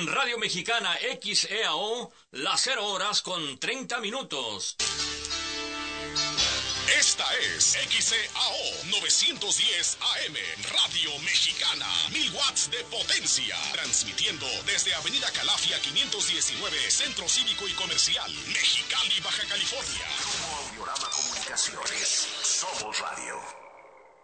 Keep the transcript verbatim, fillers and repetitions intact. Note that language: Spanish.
En Radio Mexicana X E A O, las cero horas con treinta minutos. Esta es X E A O novecientos diez A M, Radio Mexicana, mil watts de potencia, transmitiendo desde Avenida Calafia quinientos diecinueve, Centro Cívico y Comercial, Mexicali, Baja California. Grupo Audiorama Comunicaciones, somos radio.